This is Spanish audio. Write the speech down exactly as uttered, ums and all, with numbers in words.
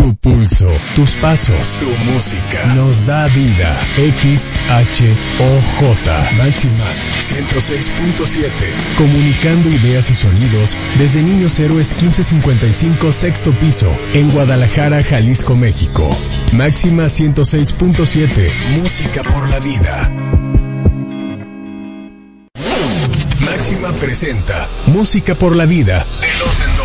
Tu pulso, tus pasos, tu música nos da vida. X H O J Máxima ciento seis punto siete. Comunicando ideas y sonidos desde Niños Héroes quince cincuenta y cinco, sexto piso, en Guadalajara, Jalisco, México. Máxima ciento seis punto siete. Música por la vida. Máxima presenta Música por la vida de los